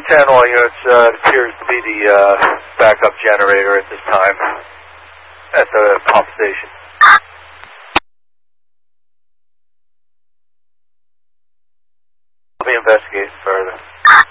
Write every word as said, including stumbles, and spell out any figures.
ten, all units, uh, it appears to be the uh, backup generator at this time at the pump station. I'll be investigating further.